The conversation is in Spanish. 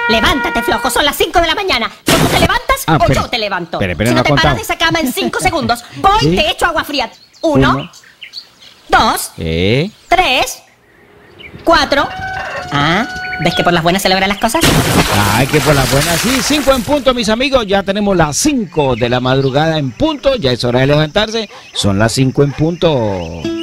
Levántate, flojo, son las 5 de la mañana. ¿O tú te levantas o espere. yo te levanto? Espere, si no no te ha paras contado. de esa cama en 5 segundos, voy y ¿Sí? te echo agua fría. 1, 2, 3, 4. Ah, ¿ves que por las buenas se logran las cosas? Ay, que por las buenas, sí, 5 en punto, mis amigos. Ya tenemos las 5 de la madrugada en punto. Ya es hora de levantarse. Son las 5 en punto.